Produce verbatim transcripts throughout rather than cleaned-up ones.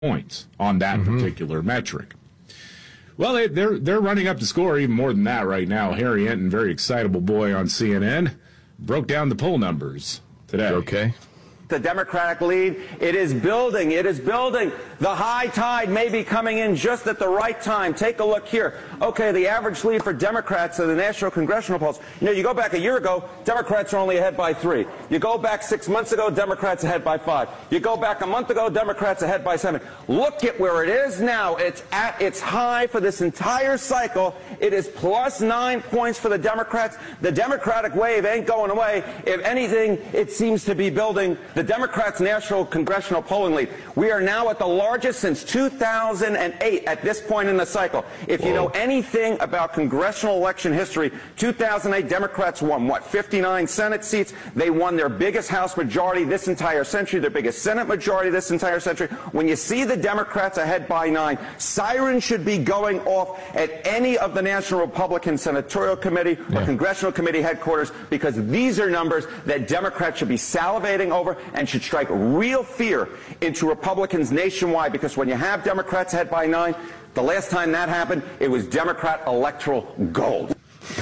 points on that Mm-hmm. particular metric. Well, they, they're they're running up the score even more than that right now. Harry Enton, very excitable boy on C N N, broke down the poll numbers today. Okay. The Democratic lead, it is building, it is building. The high tide may be coming in just at the right time. Take a look here. Okay, the average lead for Democrats in the national congressional polls. You know, you go back a year ago, Democrats are only ahead by three. You go back six months ago, Democrats ahead by five. You go back a month ago, Democrats ahead by seven. Look at where it is now. It's at its high for this entire cycle. It is plus nine points for the Democrats. The Democratic wave ain't going away. If anything, it seems to be building. The Democrats' national congressional polling lead. We are now at the largest since two thousand eight at this point in the cycle. If you know anything about congressional election history, two thousand eight Democrats won, what, fifty-nine Senate seats? They won their biggest House majority this entire century, their biggest Senate majority this entire century. When you see the Democrats ahead by nine, sirens should be going off at any of the National Republican Senatorial Committee or Yeah. Congressional Committee headquarters, because these are numbers that Democrats should be salivating over and should strike real fear into Republicans nationwide, because when you have Democrats ahead by nine, the last time that happened, it was Democrat electoral gold.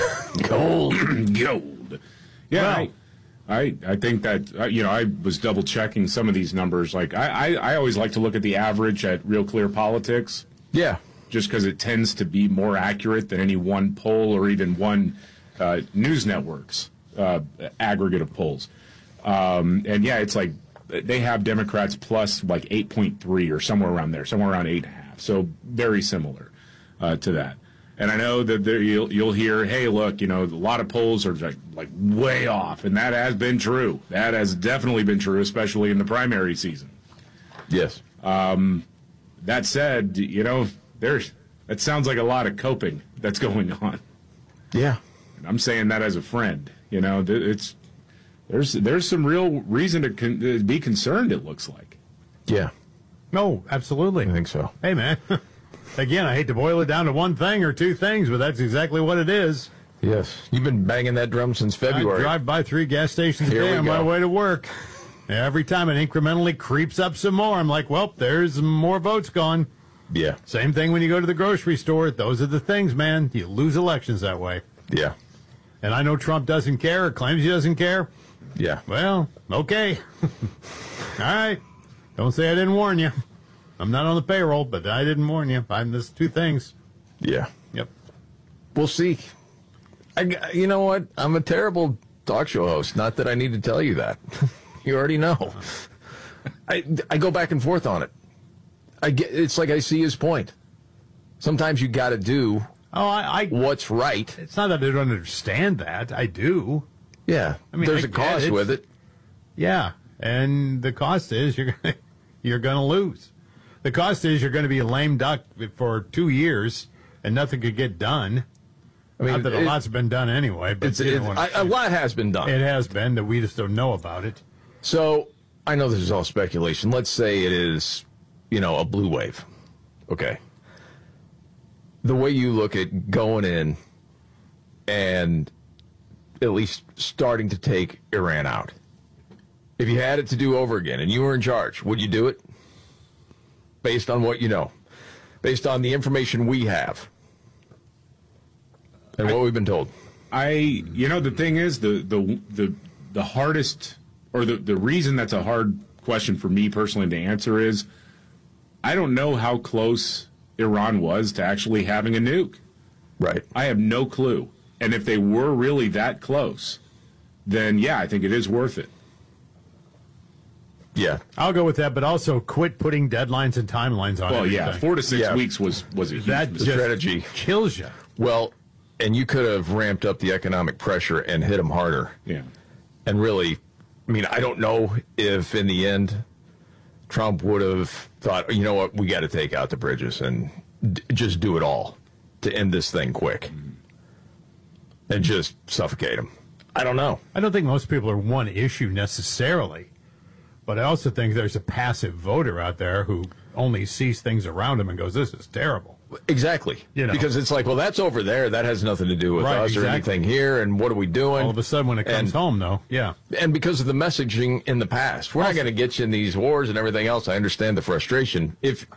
Gold. Gold. Yeah, Well- I, I I think that, uh, you know, I was double checking some of these numbers. Like, I, I, I always like to look at the average at Real Clear Politics, Yeah. just because it tends to be more accurate than any one poll or even one uh, news network's uh, aggregate of polls. Um, and yeah, it's like they have Democrats plus like eight point three or somewhere around there, somewhere around eight and a half. So very similar uh, to that. And I know that there, you'll, you'll hear, hey, look, you know, a lot of polls are like, like way off. And that has been true. That has definitely been true, especially in the primary season. Yes. That said, you know, there's that sounds like a lot of coping that's going on. Yeah. And I'm saying that as a friend. You know, th- it's there's there's some real reason to, con- to be concerned, it looks like. Yeah. No, absolutely. I think so. Hey, man. Again, I hate to boil it down to one thing or two things, but that's exactly what it is. Yes. You've been banging that drum since February. I drive by three gas stations a Here day we on my go. way to work. Every time it incrementally creeps up some more, I'm like, well, there's more votes gone. Yeah. Same thing when you go to the grocery store. Those are the things, man. You lose elections that way. Yeah. And I know Trump doesn't care or claims he doesn't care. Yeah. Well, okay. All right. Don't say I didn't warn you. I'm not on the payroll, but I didn't warn you. I'm just two things. Yeah. Yep. We'll see. I, you know what? I'm a terrible talk show host. Not that I need to tell you that. You already know. I, I go back and forth on it. I get, it's like I see his point. Sometimes you got to do Oh, I, I. what's right. It's not that I don't understand that. I do. Yeah. I mean, There's I a cost get it. with it. Yeah, and the cost is you're gonna, you're going to lose. The cost is you're going to be a lame duck for two years and nothing could get done. I mean, Not that a it- lot's been done anyway, but It's, you it, know, I, a lot has been done. it has been that we just don't know about it. So I know this is all speculation. Let's say it is, you know, a blue wave. Okay. The way you look at going in and at least starting to take Iran out. If you had it to do over again and you were in charge, would you do it? Based on what you know, based on the information we have and what we've been told. I, you know, the thing is, the the the the hardest, or the the reason that's a hard question for me personally to answer is, I don't know how close Iran was to actually having a nuke. Right. I have no clue. And if they were really that close, then yeah, I think it is worth it. Yeah. I'll go with that, but also quit putting deadlines and timelines on Well, everything. yeah, four to six Yeah. weeks was was a huge That mistake. just strategy. kills you. Well, and you could have ramped up the economic pressure and hit them harder. Yeah. And really, I mean, I don't know if in the end Trump would have thought, you know what, we got to take out the bridges and d- just do it all to end this thing quick and just suffocate them. I don't know. I don't think most people are one issue necessarily, but I also think there's a passive voter out there who only sees things around him and goes, "This is terrible." Exactly. You know. Because it's like, well, that's over there. That has nothing to do with Right, us or exactly. anything here. And what are we doing? All of a sudden, when it comes And- home, though, yeah, And because of the messaging in the past, we're not going to get you in these wars and everything else. I understand the frustration. If